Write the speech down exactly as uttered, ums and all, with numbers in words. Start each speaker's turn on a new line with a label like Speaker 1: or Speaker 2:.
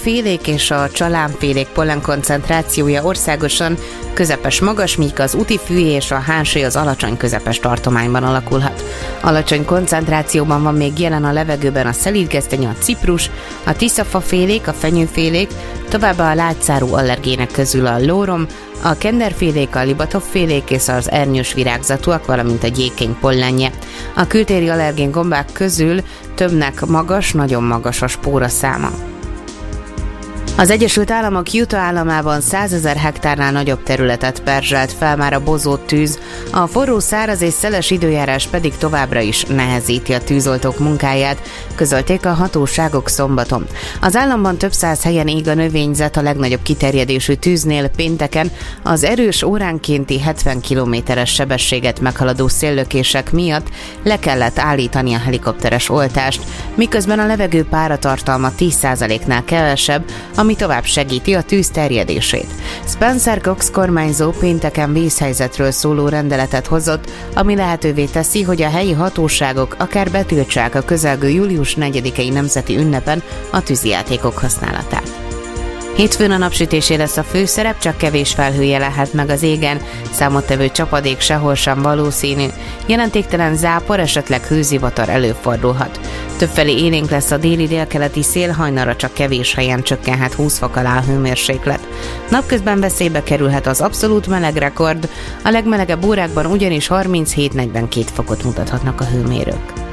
Speaker 1: félék és a csalánfélék pollen koncentrációja országosan közepes magas, míg az utifűjé és a hánsé az alacsony közepes tartományban alakulhat. Alacsony koncentrációban van még jelen a levegőben a szelídgesztenye, a ciprus, a tiszafafélék, a fenyőfélék, továbbá a lágyszárú allergének közül a lórom, a kenderfélék, a libatopfélék és az ernyős virágzatúak, valamint a gyékény pollenje. A kültéri allergén gombák közül többnek magas, nagyon magas a spóra száma. Az Egyesült Államok Utah államában százezer hektárnál nagyobb területet perzselt fel már a bozott tűz, a forró, száraz és szeles időjárás pedig továbbra is nehezíti a tűzoltók munkáját, közölték a hatóságok szombaton. Az államban több száz helyen ég a növényzet, a legnagyobb kiterjedésű tűznél pénteken az erős óránkénti hetven kilométeres sebességet meghaladó széllökések miatt le kellett állítani a helikopteres oltást, miközben a levegő páratartalma tíz százaléknál kevesebb, ami tovább segíti a tűz terjedését. Spencer Cox kormányzó pénteken vízhelyzetről szóló rendeletet hozott, ami lehetővé teszi, hogy a helyi hatóságok akár betiltsák a közelgő július negyedikei nemzeti ünnepen a tűzijátékok használatát. Hétfőn a napsütésé lesz a főszerep, csak kevés felhője lehet meg az égen, számottevő csapadék sehol sem valószínű, jelentéktelen zápor, esetleg hőzivatar előfordulhat. Többfelé élénk lesz a déli délkeleti szél, hajnalra csak kevés helyen csökkenhet húsz fok alá a hőmérséklet. Napközben veszélybe kerülhet az abszolút melegrekord, a legmelegebb órákban ugyanis harminchét-negyvenkét fokot mutathatnak a hőmérők.